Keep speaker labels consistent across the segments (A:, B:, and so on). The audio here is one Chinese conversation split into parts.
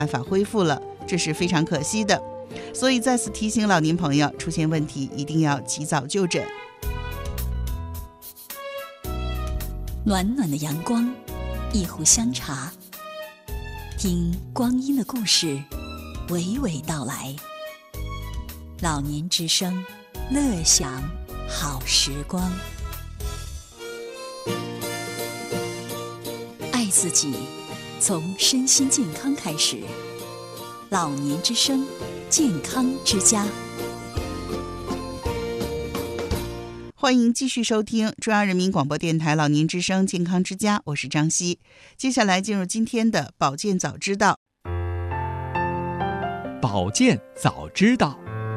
A: 办法恢复了，这是非常可惜的。所以再次提醒老年朋友，出现问题一定要及早就诊。
B: 暖暖的阳光，一壶香茶，听光阴的故事娓娓道来。老年之声，乐享好时光。爱自己，从身心健康开始。老年之声，健康之家。
A: 欢迎继续收听中央人民广播电台老年之声健康之家，我是张希。接下来进入今天的保健早知道。
C: 保健早知道。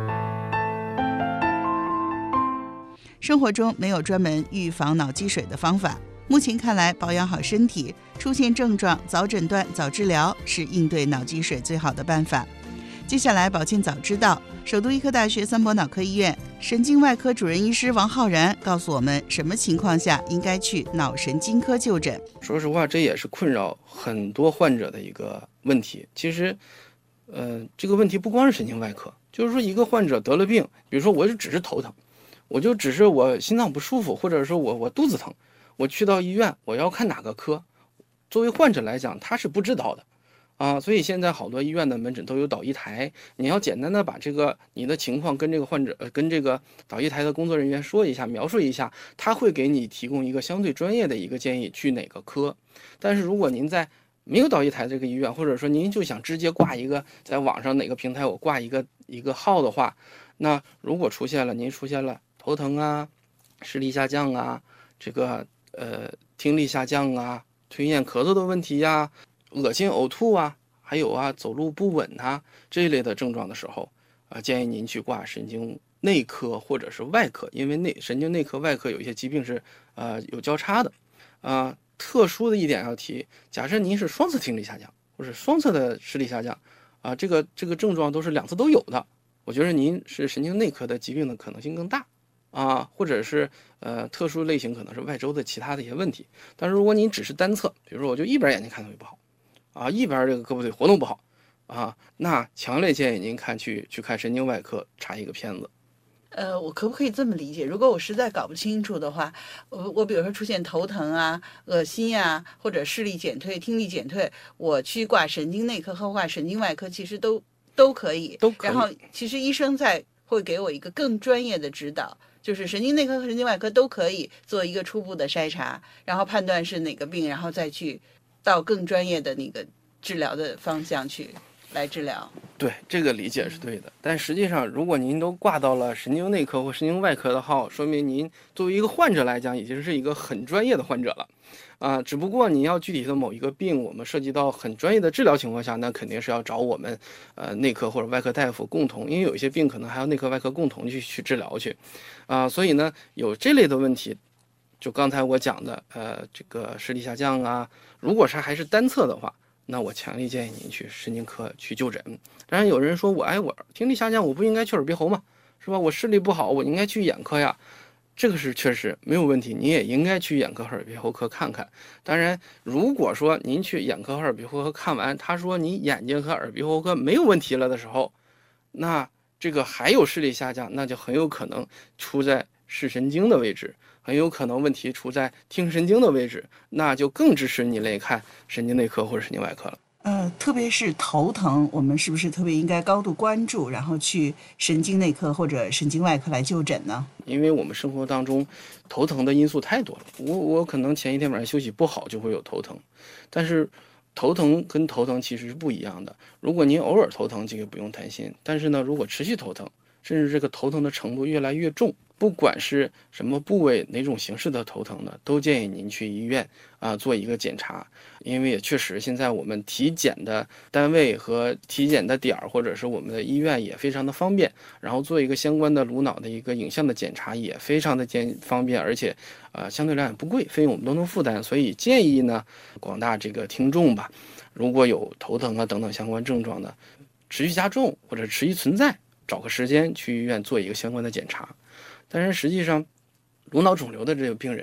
A: 生活中没有专门预防脑积水的方法，目前看来，保养好身体，出现症状早诊断早治疗是应对脑积水最好的办法。接下来保健早知道，首都医科大学三博脑科医院神经外科主任医师王浩然告诉我们，什么情况下应该去脑神经科就诊。
D: 说实话，这也是困扰很多患者的一个问题。其实这个问题不光是神经外科，就是说一个患者得了病，比如说我就只是头疼，我就只是我心脏不舒服，或者说我肚子疼，我去到医院，我要看哪个科，作为患者来讲他是不知道的所以现在好多医院的门诊都有导医台，你要简单的把这个你的情况跟这个患者跟这个导医台的工作人员说一下，描述一下，他会给你提供一个相对专业的一个建议，去哪个科。但是如果您在没有导医台这个医院，或者说您就想直接挂一个在网上哪个平台我挂一个号的话，那如果您出现了头疼啊、视力下降啊、这个听力下降啊、吞咽咳嗽的问题呀、恶心呕吐啊，还有走路不稳这一类的症状的时候建议您去挂神经内科或者是外科，因为神经内科外科有一些疾病是有交叉的特殊的一点要提，假设您是双侧听力下降或者双侧的视力下降这个症状都是两侧都有的，我觉得您是神经内科的疾病的可能性更大或者是特殊类型可能是外周的其他的一些问题。但是如果您只是单侧，比如说我就一边眼睛看东西不好一边这个胳膊腿活动不好那强烈建议您去看神经外科查一个片子。
E: 我可不可以这么理解？如果我实在搞不清楚的话，我比如说出现头疼恶心或者视力减退、听力减退，我去挂神经内科和挂神经外科其实都可以。然后其实医生会给我一个更专业的指导，就是神经内科和神经外科都可以做一个初步的筛查，然后判断是哪个病，然后再去到更专业的那个治疗的方向去来治疗。
D: 对，这个理解是对的。但实际上如果您都挂到了神经内科或神经外科的号，说明您作为一个患者来讲已经是一个很专业的患者了只不过你要具体的某一个病，我们涉及到很专业的治疗情况下，那肯定是要找我们内科或者外科大夫共同，因为有一些病可能还要内科外科共同去治疗去所以呢有这类的问题，就刚才我讲的这个视力下降如果是还是单侧的话，那我强烈建议您去神经科去就诊。当然有人说我听力下降，我不应该去耳鼻喉吗？是吧？我视力不好，我应该去眼科呀。这个是确实没有问题，你也应该去眼科和耳鼻喉科看看。当然如果说您去眼科和耳鼻喉科看完，他说你眼睛和耳鼻喉科没有问题了的时候，那这个还有视力下降，那就很有可能出在视神经的位置，很有可能问题出在听神经的位置，那就更支持你来看神经内科或者神经外科了。
A: 特别是头疼，我们是不是特别应该高度关注，然后去神经内科或者神经外科来就诊呢？
D: 因为我们生活当中头疼的因素太多了，我可能前一天晚上休息不好就会有头疼，但是头疼跟头疼其实是不一样的。如果您偶尔头疼，这个不用担心，但是呢，如果持续头疼，甚至这个头疼的程度越来越重，不管是什么部位哪种形式的头疼呢，都建议您去医院做一个检查。因为也确实现在我们体检的单位和体检的点或者是我们的医院也非常的方便，然后做一个相关的颅脑的一个影像的检查也非常的方便，而且相对来讲不贵，费用我们都能负担。所以建议呢广大这个听众吧，如果有头疼等等相关症状的持续加重或者持续存在，找个时间去医院做一个相关的检查。但是实际上颅脑肿瘤的这个病人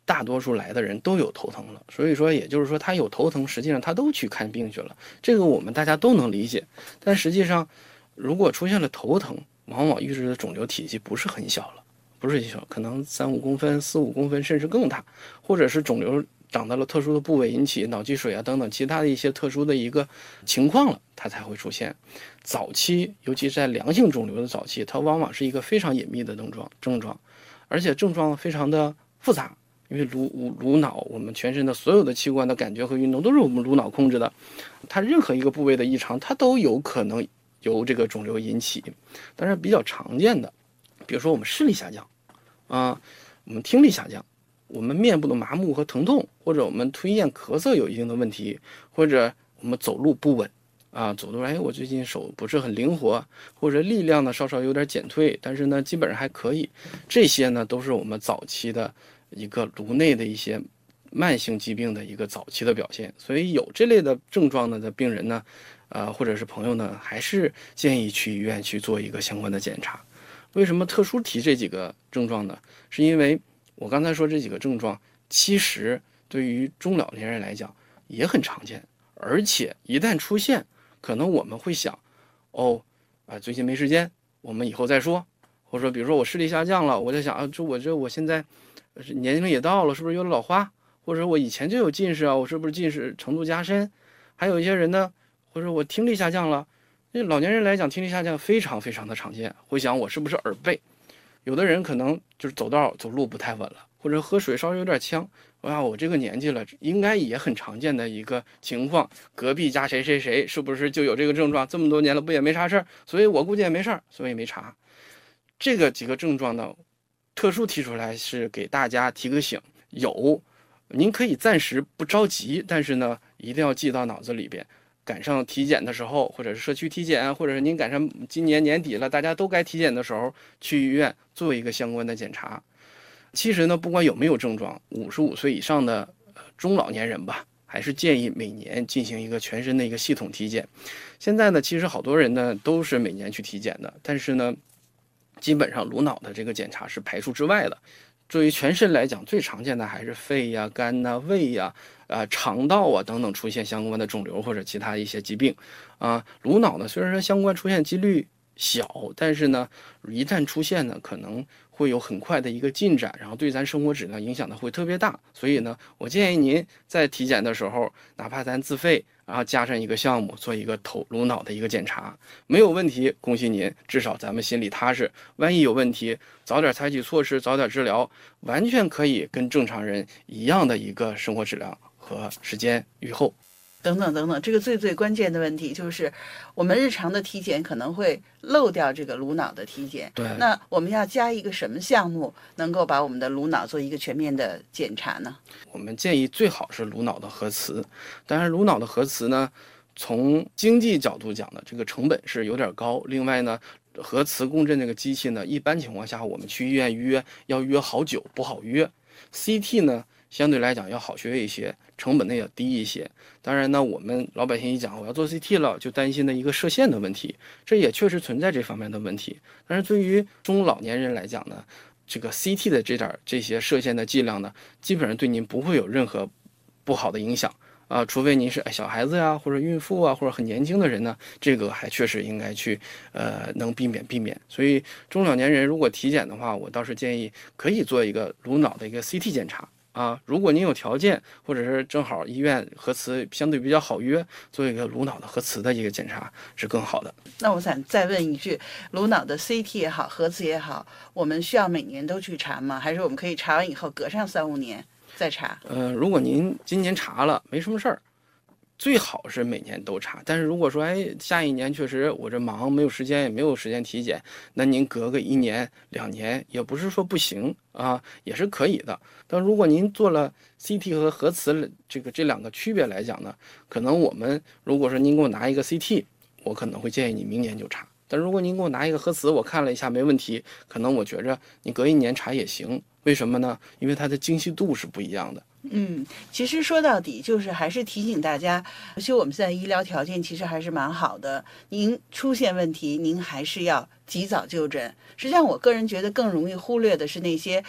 D: 大多数来的人都有头疼了，所以说也就是说他有头疼，实际上他都去看病去了，这个我们大家都能理解。但实际上如果出现了头疼，往往预示的肿瘤体积不是很小了，不是很小，可能3-5公分、4-5公分甚至更大，或者是肿瘤长到了特殊的部位，引起脑积水啊等等其他的一些特殊的一个情况了，它才会出现。早期尤其是在良性肿瘤的早期，它往往是一个非常隐秘的症状，而且症状非常的复杂，因为颅脑我们全身的所有的器官的感觉和运动都是我们颅脑控制的，它任何一个部位的异常它都有可能由这个肿瘤引起。当然比较常见的，比如说我们视力下降啊，我们听力下降，我们面部的麻木和疼痛，或者我们吞咽咳嗽有一定的问题，或者我们走路不稳啊，走路我最近手不是很灵活，或者力量呢稍稍有点减退，但是呢基本上还可以，这些呢都是我们早期的一个颅内的一些慢性疾病的一个早期的表现。所以有这类的症状的病人呢，或者是朋友呢，还是建议去医院去做一个相关的检查。为什么特殊提这几个症状呢？是因为我刚才说这几个症状其实对于中老年人来讲也很常见，而且一旦出现，可能我们会想，最近没时间，我们以后再说。或者说比如说我视力下降了，我在想我现在年龄也到了，是不是有老花？或者我以前就有近视啊，我是不是近视程度加深？还有一些人呢，或者我听力下降了，对老年人来讲听力下降非常非常的常见，会想我是不是耳背？有的人可能就是走路不太稳了，或者喝水稍微有点呛，我这个年纪了，应该也很常见的一个情况。隔壁家谁谁谁是不是就有这个症状？这么多年了不也没啥事儿，所以我估计也没事儿，所以没查。这个几个症状呢，特殊提出来是给大家提个醒，您可以暂时不着急，但是呢一定要记到脑子里边。赶上体检的时候，或者是社区体检，或者是您赶上今年年底了，大家都该体检的时候，去医院做一个相关的检查。其实呢，不管有没有症状，55岁以上的中老年人吧，还是建议每年进行一个全身的一个系统体检。现在呢，其实好多人呢都是每年去体检的，但是呢，基本上颅脑的这个检查是排除之外的。对于全身来讲，最常见的还是肺呀、肝呐、胃呀、肠道啊等等出现相关的肿瘤或者其他一些疾病。颅脑呢，虽然说相关出现几率小，但是呢，一旦出现呢，可能会有很快的一个进展，然后对咱生活质量影响的会特别大。所以呢，我建议您在体检的时候，哪怕咱自费，然后加上一个项目，做一个颅脑的一个检查，没有问题，恭喜您，至少咱们心里踏实。万一有问题，早点采取措施，早点治疗，完全可以跟正常人一样的一个生活质量和时间预后。
E: 等等等等，这个最关键的问题就是我们日常的体检可能会漏掉这个颅脑的体检。
D: 对，
E: 那我们要加一个什么项目能够把我们的颅脑做一个全面的检查呢？
D: 我们建议最好是颅脑的核磁。当然颅脑的核磁呢，从经济角度讲呢，这个成本是有点高。另外呢，核磁共振这个机器呢，一般情况下我们去医院要约好久，不好约。CT 呢相对来讲要好学一些，成本呢也低一些。当然呢，我们老百姓一讲我要做 CT 了，就担心的一个射线的问题，这也确实存在这方面的问题。但是对于中老年人来讲呢，这个 CT 的这些射线的剂量呢，基本上对您不会有任何不好的影响除非您是小孩子呀，或者孕妇啊，或者很年轻的人呢，这个还确实应该去能避免。所以中老年人如果体检的话，我倒是建议可以做一个颅脑的一个 CT 检查。如果您有条件，或者是正好医院核磁相对比较好约，做一个颅脑的核磁的一个检查是更好的。
E: 那我想再问一句，颅脑的 CT 也好，核磁也好，我们需要每年都去查吗？还是我们可以查完以后隔上3-5年再查？
D: 如果您今年查了没什么事儿，最好是每年都查。但是如果说下一年确实我这忙没有时间，也没有时间体检，那您隔个1年2年也不是说不行也是可以的。但如果您做了 CT 和核磁这两个区别来讲呢，可能我们如果说您给我拿一个 CT， 我可能会建议你明年就查。但如果您给我拿一个核磁，我看了一下没问题，可能我觉着你隔1年查也行。为什么呢？因为它的精细度是不一样的。
E: 其实说到底就是还是提醒大家，而且我们现在医疗条件其实还是蛮好的，您出现问题您还是要及早就诊。实际上我个人觉得更容易忽略的是那些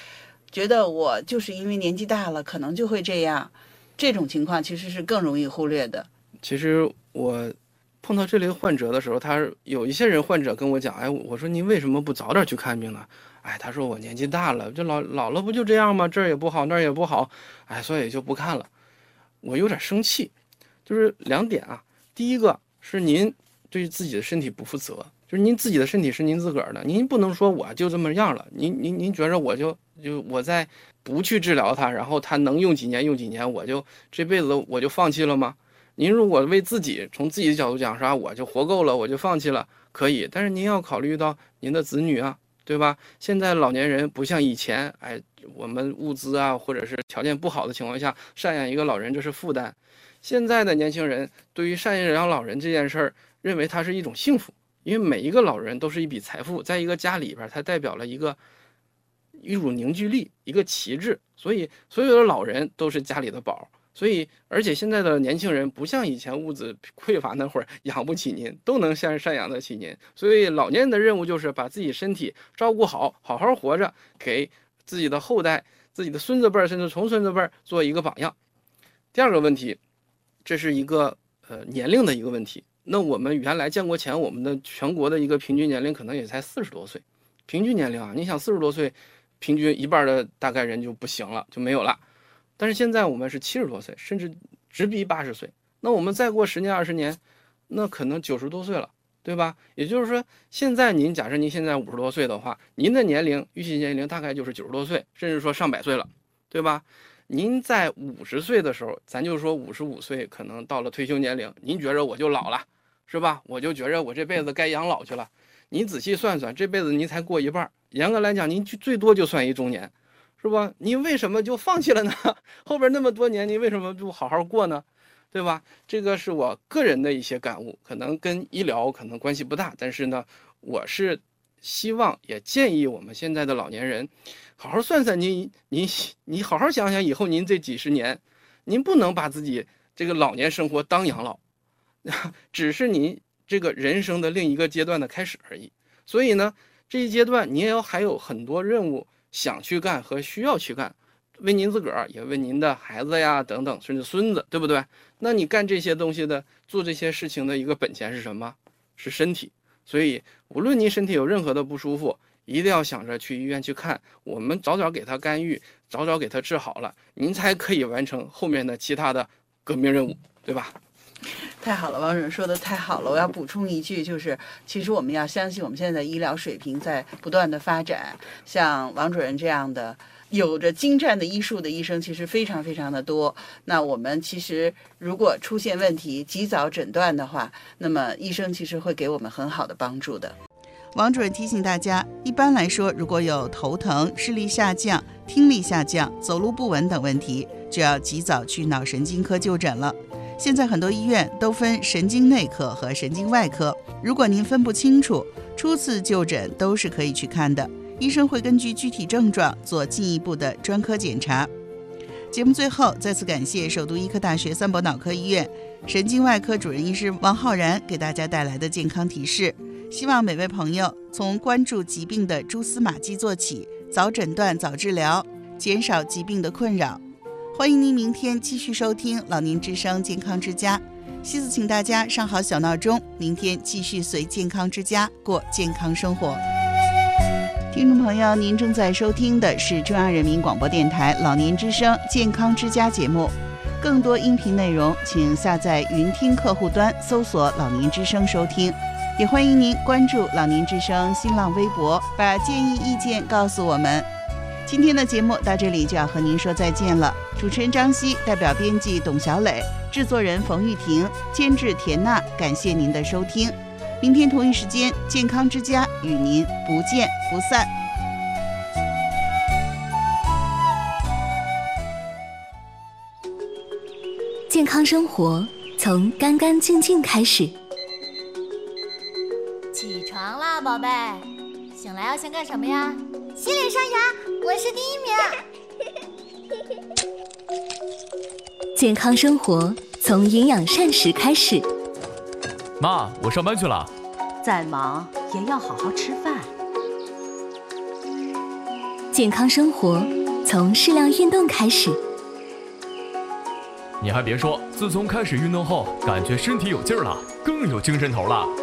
E: 觉得我就是因为年纪大了，可能就会这样，这种情况其实是更容易忽略的。
D: 其实我碰到这类患者的时候，有一些人患者跟我讲，哎，我说您为什么不早点去看病呢？哎，他说我年纪大了，这老了不就这样吗？这儿也不好，那儿也不好，哎，所以就不看了。我有点生气，就是2点啊。第一个是您对自己的身体不负责，就是您自己的身体是您自个儿的，您不能说我就这么样了。您觉着我再不去治疗它，然后它能用几年用几年，我就这辈子我就放弃了吗？您如果为自己从自己的角度讲啥，我就活够了，我就放弃了，可以。但是您要考虑到您的子女啊，对吧？现在老年人不像以前，哎，我们物资啊或者是条件不好的情况下，赡养一个老人这是负担。现在的年轻人对于赡养老人这件事儿，认为它是一种幸福，因为每一个老人都是一笔财富，在一个家里边，它代表了一种凝聚力，一个旗帜，所以所有的老人都是家里的宝。所以，而且现在的年轻人不像以前物质匮乏那会儿养不起您，都能赡养得起您。所以老年人的任务就是把自己身体照顾好，好好活着，给自己的后代、自己的孙子辈儿甚至重孙子辈儿做一个榜样。第二个问题，这是一个年龄的一个问题。那我们原来建国前，我们的全国的一个平均年龄可能也才40多岁，平均年龄啊，你想40多岁，平均一半的大概人就不行了，就没有了。但是现在我们是70多岁，甚至直逼80岁。那我们再过10年、20年，那可能90多岁了，对吧？也就是说，现在假设您现在50多岁的话，您的年龄预期年龄大概就是90多岁，甚至说上100岁了，对吧？您在50岁的时候，咱就说55岁，可能到了退休年龄，您觉着我就老了，是吧？我就觉着我这辈子该养老去了。你仔细算算，这辈子您才过一半，严格来讲，您最多就算一中年。是吧？你为什么就放弃了呢？后边那么多年，你为什么不好好过呢？对吧？这个是我个人的一些感悟，可能跟医疗可能关系不大，但是呢，我是希望也建议我们现在的老年人，好好算算你好好想想以后您这几十年，您不能把自己这个老年生活当养老，只是您这个人生的另一个阶段的开始而已。所以呢，这一阶段你也还有很多任务。想去干和需要去干，为您自个儿，也为您的孩子呀等等，甚至孙子，对不对？那你干这些东西的，做这些事情的一个本钱是什么？是身体。所以无论您身体有任何的不舒服，一定要想着去医院去看，我们早早给他干预，早早给他治好了，您才可以完成后面的其他的革命任务，对吧？
E: 太好了，王主任说的太好了。我要补充一句，就是其实我们要相信我们现在的医疗水平在不断的发展，像王主任这样的有着精湛的医术的医生其实非常非常的多。那我们其实如果出现问题及早诊断的话，那么医生其实会给我们很好的帮助的。
A: 王主任提醒大家，一般来说，如果有头疼、视力下降、听力下降、走路不稳等问题，就要及早去脑神经科就诊了。现在很多医院都分神经内科和神经外科，如果您分不清楚，初次就诊都是可以去看的，医生会根据具体症状做进一步的专科检查。节目最后再次感谢首都医科大学三博脑科医院神经外科主任医师王浩然给大家带来的健康提示，希望每位朋友从关注疾病的蛛丝马迹做起，早诊断早治疗，减少疾病的困扰。欢迎您明天继续收听老年之声健康之家，西子请大家上好小闹钟，明天继续随健康之家过健康生活。听众朋友，您正在收听的是中央人民广播电台老年之声健康之家节目，更多音频内容请下载云听客户端搜索老年之声收听，也欢迎您关注老年之声新浪微博，把建议意见告诉我们。今天的节目到这里就要和您说再见了，主持人张希，代表编辑董小磊，制作人冯玉婷，监制田娜，感谢您的收听。明天同一时间，健康之家与您不见不散。
B: 健康生活从干干净净开始。
F: 起床啦，宝贝！醒来要先干什么呀？
G: 洗脸刷牙，我是第1名。
B: 健康生活从营养膳食开始。
C: 妈，我上班去了。
H: 再忙也要好好吃饭。
B: 健康生活从适量运动开始。
C: 你还别说，自从开始运动后，感觉身体有劲儿了，更有精神头了。